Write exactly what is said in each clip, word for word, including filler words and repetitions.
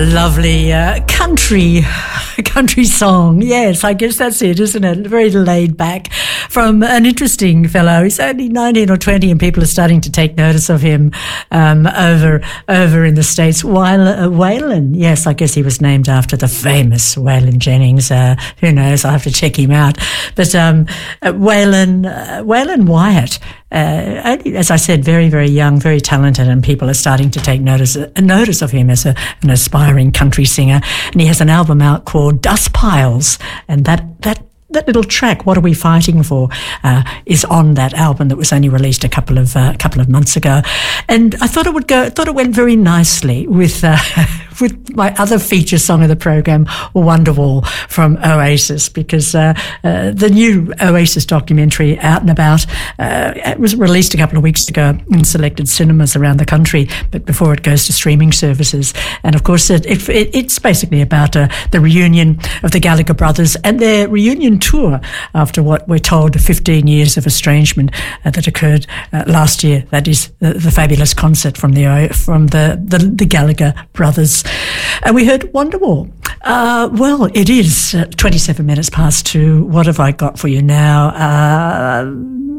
lovely uh, country country song. Yes, I guess that's it, isn't it? Very laid back from an interesting fellow. He's only nineteen or twenty and people are starting to take notice of him um, over over in the States. Waylon, uh, Waylon, yes, I guess he was named after the famous Waylon Jennings. Uh, who knows? I'll have to check him out. But um, uh, Waylon, uh, Waylon Wyatt, uh, only, as I said, very, very young, very talented, and people are starting to take notice uh, notice of him as a, an aspiring country singer. And he has an album out called Dust Piles, and that that that little track, What Are We Fighting For, uh, is on that album that was only released a couple of uh, couple of months ago. And I thought it would go. Thought it went very nicely with uh, with my other feature song of the program, Wonderwall from Oasis, because uh, uh, the new Oasis documentary, Out and About, uh, it was released a couple of weeks ago in selected cinemas around the country, but before it goes to streaming services. And of course, it, it, it's basically about uh, the reunion of the Gallagher brothers and their reunion tour after what we're told fifteen years of estrangement uh, that occurred uh, last year. That is the, the fabulous concert from the from the, the, the Gallagher brothers. And we heard Wonderwall. Uh, well, it is uh, twenty-seven minutes past two. What have I got for you now? Uh,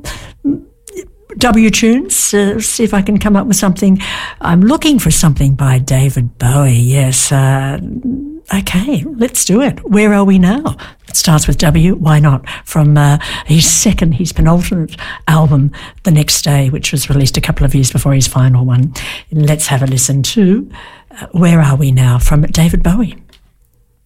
W tunes. Uh, see if I can come up with something. I'm looking for something by David Bowie. Yes. Uh, okay, let's do it. Where Are We Now? It starts with W. Why not? From uh, his second, his penultimate album, The Next Day, which was released a couple of years before his final one. Let's have a listen to uh, Where Are We Now from David Bowie.